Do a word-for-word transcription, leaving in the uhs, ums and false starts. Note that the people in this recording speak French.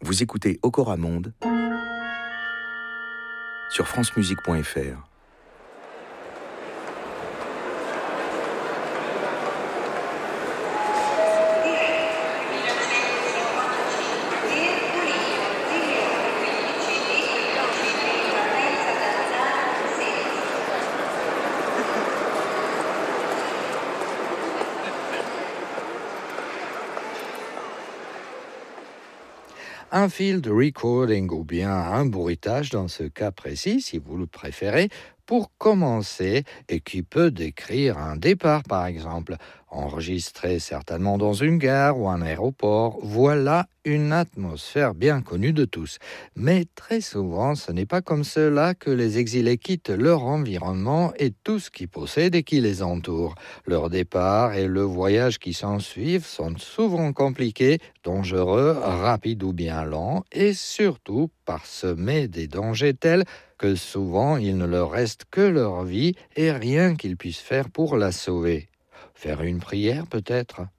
Vous écoutez Okora Monde sur francemusique point f r. Un field recording ou bien un bruitage dans ce cas précis, si vous le préférez, pour commencer et qui peut décrire un départ par exemple, enregistré certainement dans une gare ou un aéroport. Voilà une atmosphère bien connue de tous. Mais très souvent, ce n'est pas comme cela que les exilés quittent leur environnement et tout ce qu'ils possèdent et qui les entoure. Leur départ et le voyage qui s'ensuivent sont souvent compliqués, dangereux, rapides ou bien lents et surtout parsemés des dangers tels que souvent il ne leur reste que leur vie et rien qu'ils puissent faire pour la sauver. Faire une prière peut-être ?